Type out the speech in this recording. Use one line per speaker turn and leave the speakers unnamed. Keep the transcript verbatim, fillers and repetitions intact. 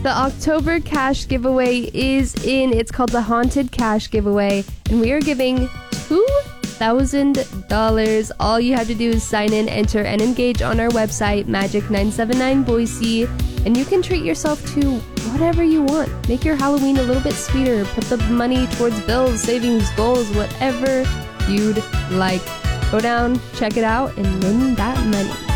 The October cash giveaway is in. It's called the Haunted Cash Giveaway, and we are giving two thousand dollars. All you have to do is sign in, enter, and engage on our website, Magic nine seven nine Boise, and you can treat yourself to whatever you want. Make your Halloween a little bit sweeter. Put the money towards bills, savings, goals, whatever you'd like. Go down, check it out, and win that money.